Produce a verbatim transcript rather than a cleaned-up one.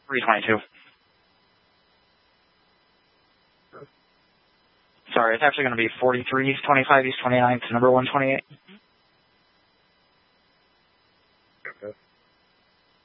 three twenty-two. Sorry, it's actually going to be forty-three East twenty-five East twenty-ninth, number one twenty-eight.